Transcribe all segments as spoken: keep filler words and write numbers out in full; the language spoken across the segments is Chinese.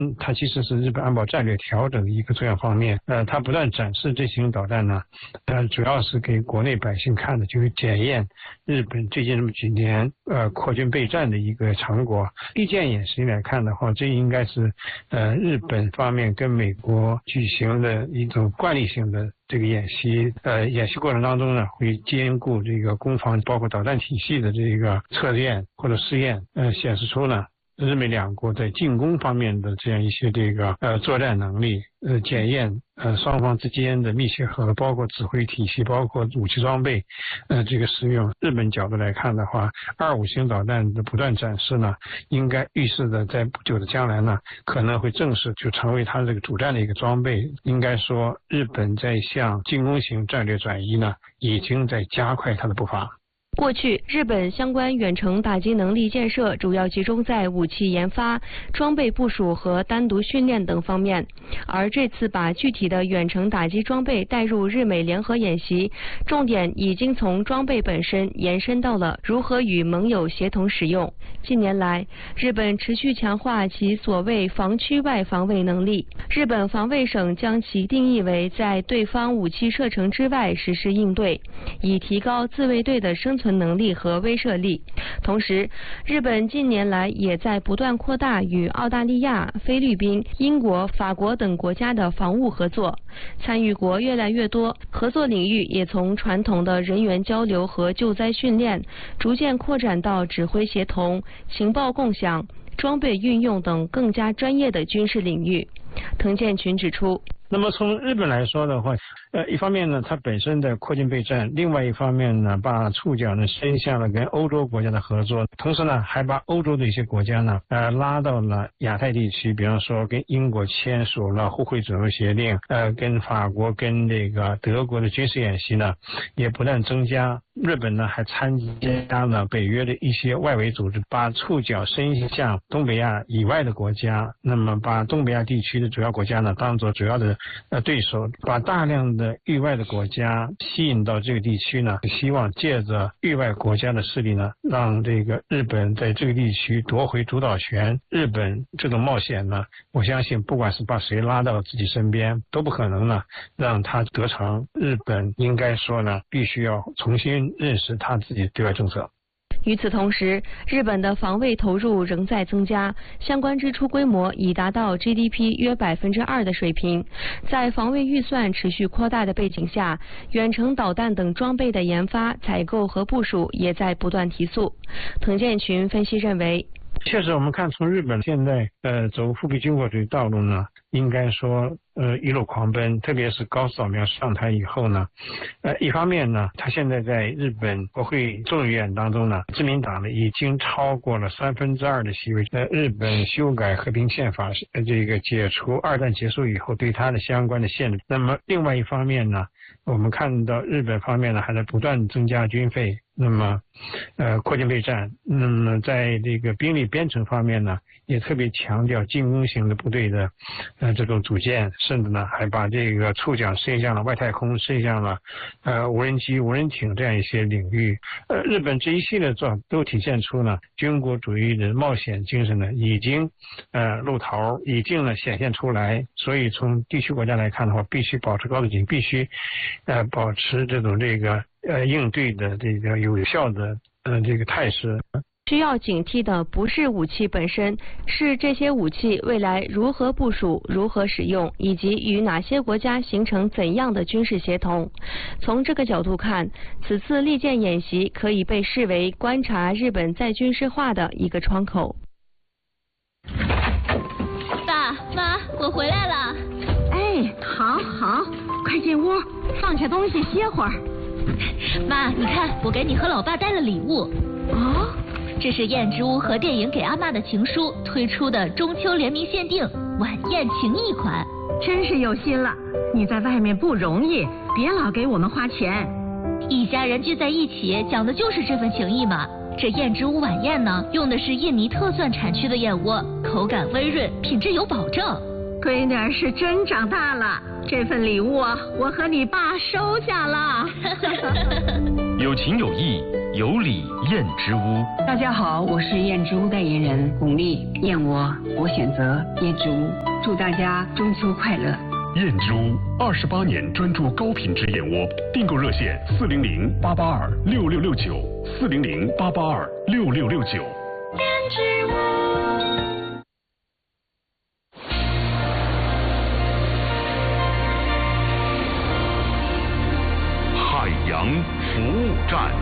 嗯，它其实是日本安保战略调整的一个重要方面。呃，它不断展示这型导弹呢，呃，主要是给国内百姓看的，就是检验日本最近这么几年呃扩军备战的一个成果。利剑演习来看的话，这应该是呃日本方面跟美国举行的一种惯例性的这个演习。呃，演习过程当中呢，会兼顾这个攻防，包括导弹体系的这个测验或者试验，呃，显示出呢。日美两国在进攻方面的这样一些这个呃作战能力，呃检验呃双方之间的密切合作，包括指挥体系，包括武器装备，呃这个使用。日本角度来看的话，二五型导弹的不断展示呢，应该预示着在不久的将来呢，可能会正式就成为它这个主战的一个装备。应该说，日本在向进攻型战略转移呢，已经在加快它的步伐。 过去，日本相关远程打击能力建设主要集中在武器研发、装备部署和单独训练等方面，而这次把具体的远程打击装备带入日美联合演习，重点已经从装备本身延伸到了如何与盟友协同使用。近年来，日本持续强化其所谓防区外防卫能力，日本防卫省将其定义为在对方武器射程之外实施应对，以提高自卫队的生存能力和威慑力。同时，日本近年来也在不断扩大与澳大利亚、菲律宾、英国、法国等国家的防务合作，参与国越来越多，合作领域也从传统的人员交流和救灾训练，逐渐扩展到指挥协同、情报共享、装备运用等更加专业的军事领域。滕建群指出， 那么从日本来说的话，呃，一方面呢，它本身的扩军备战；另外一方面呢，把触角呢伸向了跟欧洲国家的合作，同时呢，还把欧洲的一些国家呢，呃，拉到了亚太地区，比方说跟英国签署了互惠准入协定，呃，跟法国、跟这个德国的军事演习呢，也不断增加。日本呢还参加了北约的一些外围组织，把触角伸向东北亚以外的国家，那么把东北亚地区的主要国家呢当做主要的呃对手，把大量的域外的国家吸引到这个地区呢，希望借着域外国家的势力呢，让这个日本在这个地区夺回主导权。日本这种冒险呢，我相信不管是把谁拉到自己身边，都不可能呢让他得逞。日本应该说呢，必须要重新认识他自己的对外政策。 与此同时，日本的防卫投入仍在增加，相关支出规模已达到 G D P 约百分之二的水平。在防卫预算持续扩大的背景下，远程导弹等装备的研发、采购和部署也在不断提速。滕建群分析认为， 确实，我们看从日本现在呃走复辟军国主义道路呢，应该说呃一路狂奔，特别是高市早苗上台以后呢，呃一方面呢，他现在在日本国会众议院当中呢，自民党呢已经超过了三分之二的席位。呃，日本修改和平宪法，呃这个解除二战结束以后对它的相关的限制。那么另外一方面呢，我们看到日本方面呢还在不断增加军费。那么，呃，扩军备战。那么，在这个兵力编程方面呢，也特别强调进攻型的部队的，呃，这种组建，甚至呢，还把这个触角伸向了外太空，伸向了，呃，无人机、无人艇这样一些领域。呃，日本这一系列做法都体现出呢，军国主义的冒险精神呢，已经，呃，露头，已经呢显现出来。所以，从地区国家来看的话，必须保持高度警惕，必须，呃，保持这种这个。呃，应对的这个有效的呃这个态势。 需要警惕的不是武器本身，是这些武器未来如何部署、如何使用，以及与哪些国家形成怎样的军事协同。从这个角度看，此次利剑演习可以被视为观察日本再军事化的一个窗口。 爸妈，我回来了。 哎，好好，快进屋，放下东西歇会儿。 妈，你看，我给你和老爸带了礼物。 哦， 这是燕之屋和电影给阿嬷的情书推出的中秋联名限定晚宴情谊款。 真是有心了，你在外面不容易，别老给我们花钱。 一家人聚在一起，讲的就是这份情谊嘛。这燕之屋晚宴呢，用的是印尼特蒜产区的燕窝，口感微润，品质有保证。 闺女儿是真长大了，这份礼物啊，我和你爸收下了。 有情有义， 有礼燕之屋。 大家好，我是燕之屋代言人巩俐，燕窝我选择燕之屋，祝大家中秋快乐。 燕之屋二十八年专注高品质燕窝，订购热线四零零八八二六六六九四零零八八二六六六九。 燕之屋。 海洋服务站，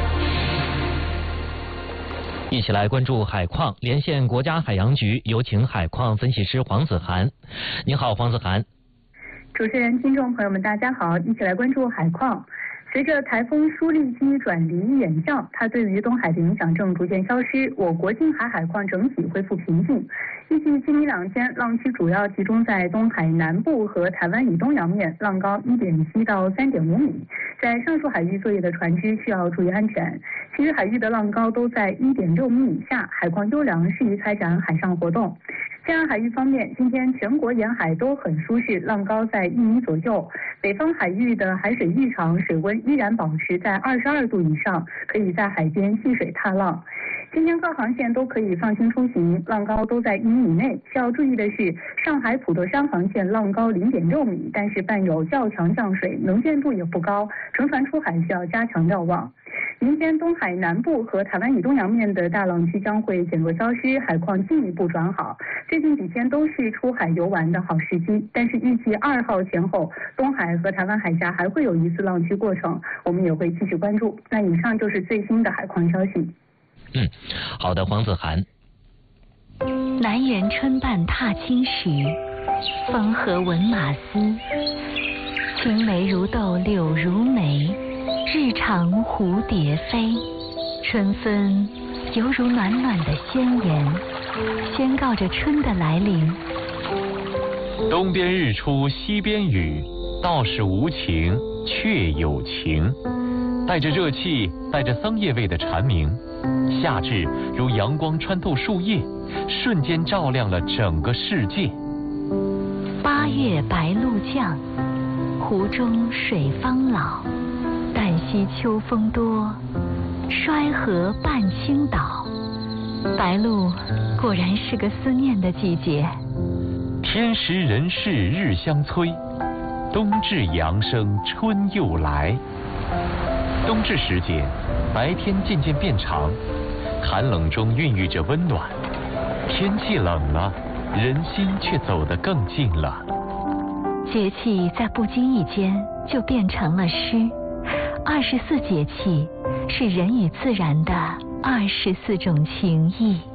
一起来关注海况，连线国家海洋局，有请海况分析师黄子涵。你好，黄子涵。 主持人、听众朋友们，大家好，一起来关注海况。随着台风舒力基转离远向，它对于东海的影响正逐渐消失，我国近海海况整体恢复平静。预计今明两天浪期主要集中在东海南部和台湾以东洋面，浪高一点七到三点五米。在上述海域作业的船只需要注意安全。其余海域的浪高都在一点六米以下，海况优良，适宜开展海上活动。天然海域方面，今天全国沿海都很舒适，浪高在一米左右。北方海域的海水浴场水温依然保持在二十二度以上，可以在海边戏水踏浪。今天各航线都可以放心出行，浪高都在一米以内。需要注意的是，上海普陀山航线浪高零点六米，但是伴有较强降水，能见度也不高，乘船出海需要加强瞭望。明天东海南部和台湾以东洋面的大浪区将会减弱消失，海况进一步转好。最近几天都是出海游玩的好时机，但是预计二号前后，东海和台湾海峡还会有一次浪区过程，我们也会继续关注。那以上就是最新的海况消息。 嗯，好的，黄子涵。 南园春半踏青时，风和闻马嘶。青梅如豆柳如眉，日长蝴蝶飞。春分犹如暖暖的宣言，宣告着春的来临。 东边日出西边雨，道是无晴却有晴。带着热气，带着桑叶味的蝉鸣，夏至如阳光穿透树叶，瞬间照亮了整个世界。 八月白露降，湖中水方老。旦夕秋风多，衰河半倾倒。白露果然是个思念的季节。 天时人事日相催，冬至阳生春又来。冬至时节，白天渐渐变长，寒冷中孕育着温暖。天气冷了，人心却走得更近了。 节气在不经意间就变成了诗。二十四节气是人与自然的二十四种情谊。